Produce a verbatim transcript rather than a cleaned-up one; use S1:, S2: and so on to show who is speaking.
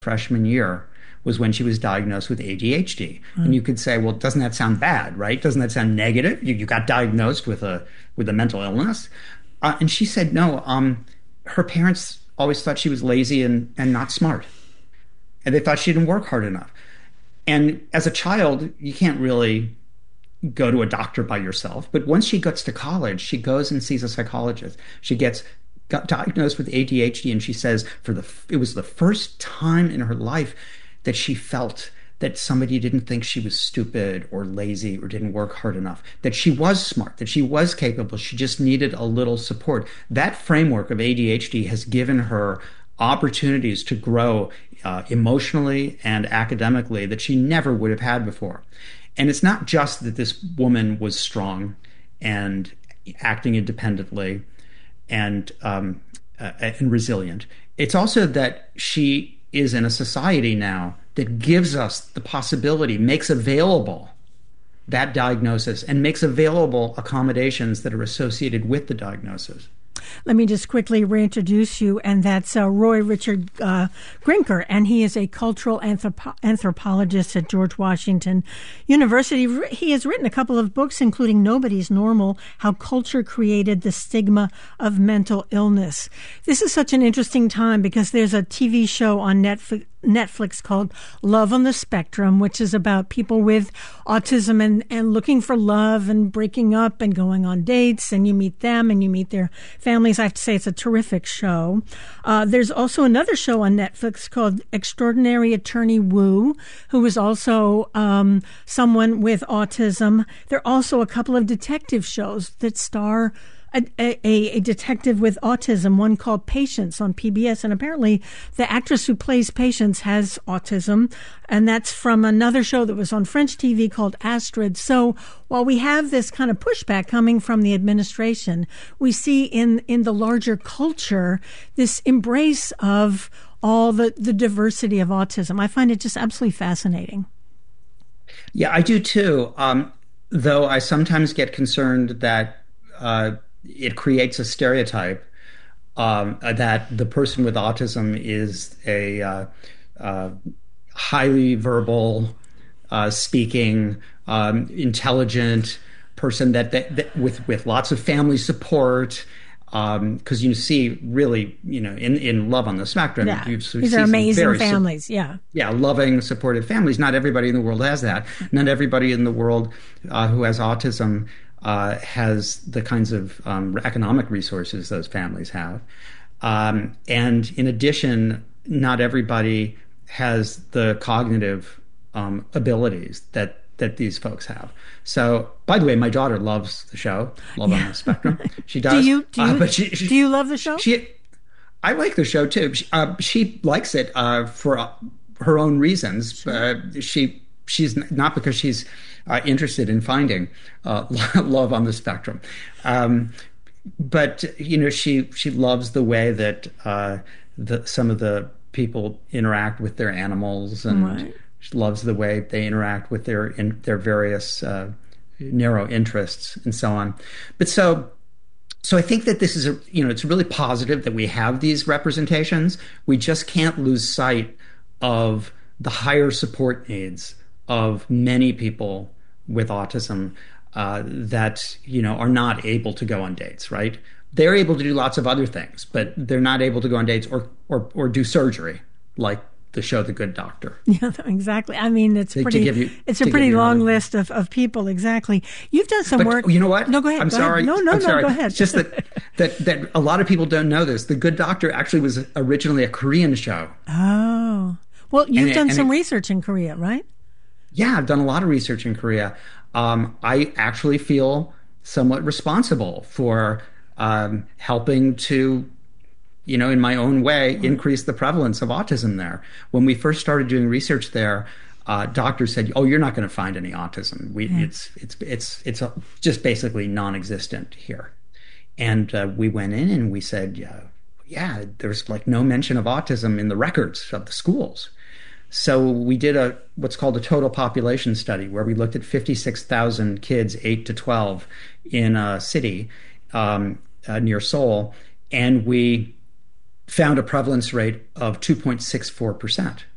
S1: freshman year was when she was diagnosed with A D H D. Mm. And you could say, well, doesn't that sound bad, right? Doesn't that sound negative? You, you got diagnosed with a with a mental illness. Uh, and she said, no, um, her parents always thought she was lazy and, and not smart. And they thought she didn't work hard enough. And as a child, you can't really go to a doctor by yourself. But once she gets to college, she goes and sees a psychologist. She gets got diagnosed with A D H D, and she says for the it was the first time in her life that she felt that somebody didn't think she was stupid or lazy or didn't work hard enough, that she was smart, that she was capable. She just needed a little support. That framework of A D H D has given her opportunities to grow uh, emotionally and academically that she never would have had before. And it's not just that this woman was strong and acting independently and um, uh, and resilient. It's also that she is in a society now that gives us the possibility, makes available that diagnosis and makes available accommodations that are associated with the diagnosis.
S2: Let me just quickly reintroduce you, and that's uh, Roy Richard uh, Grinker, and he is a cultural anthropo- anthropologist at George Washington University. He has written a couple of books, including Nobody's Normal, How Culture Created the Stigma of Mental Illness. This is such an interesting time because there's a T V show on Netflix Netflix called Love on the Spectrum, which is about people with autism and, and looking for love and breaking up and going on dates, and you meet them and you meet their families. I have to say it's a terrific show. Uh, there's also another show on Netflix called Extraordinary Attorney Woo, who is also um, someone with autism. There are also a couple of detective shows that star A, a, a detective with autism, one called Patience on P B S. And apparently the actress who plays Patience has autism. And that's from another show that was on French T V called Astrid. So while we have this kind of pushback coming from the administration, we see in, in the larger culture this embrace of all the, the diversity of autism. I find it just absolutely fascinating.
S1: Yeah, I do too. Um, though I sometimes get concerned that uh, it creates a stereotype um, that the person with autism is a uh, uh, highly verbal, uh, speaking, um, intelligent person that, that, that with with lots of family support. Because um, you see, really, you know, in, in Love on the Spectrum,
S2: yeah.
S1: you
S2: these are amazing families. Su- yeah,
S1: yeah, loving, supportive families. Not everybody in the world has that. Not everybody in the world uh, who has autism Uh, has the kinds of um, economic resources those families have. Um, and in addition, not everybody has the cognitive um, abilities that, that these folks have. So, by the way, my daughter loves the show, Love yeah. on the Spectrum. She does.
S2: do you, do you,
S1: uh, but she, she,
S2: do you love the show?
S1: She, I like the show, too. She, uh, she likes it uh, for uh, her own reasons. Sure. Uh, she She's not because she's uh, interested in finding uh, love on the spectrum, um, but you know she she loves the way that uh, the, some of the people interact with their animals, and right. she loves the way they interact with their in, their various uh, narrow interests and so on. But so. So I think that this is a you know it's really positive that we have these representations. We just can't lose sight of the higher support needs of many people with autism uh, that, you know, are not able to go on dates, right? They're able to do lots of other things, but they're not able to go on dates or or, or do surgery, like the show The Good Doctor.
S2: Yeah, exactly. I mean, it's
S1: to,
S2: pretty.
S1: To you,
S2: it's a pretty long list of, of people. Exactly. You've done some
S1: but
S2: work.
S1: You know what?
S2: No, go ahead.
S1: I'm
S2: go
S1: sorry.
S2: Ahead. No, no,
S1: I'm
S2: no.
S1: sorry.
S2: Go ahead.
S1: It's just that, that that a lot of people don't know this. The Good Doctor actually was originally a Korean show.
S2: Oh, well, you've
S1: and
S2: done
S1: it,
S2: some
S1: it,
S2: research in Korea, right?
S1: Yeah, I've done a lot of research in Korea. Um, I actually feel somewhat responsible for um, helping to, you know, in my own way, increase the prevalence of autism there. When we first started doing research there, uh, doctors said, "Oh, you're not going to find any autism. We, mm. It's it's it's it's a, just basically non-existent here." And uh, we went in and we said, "Yeah, yeah, there's like no mention of autism in the records of the schools." So we did a what's called a total population study where we looked at fifty-six thousand kids, eight to twelve, in a city um, uh, near Seoul, and we found a prevalence rate of two point six four percent.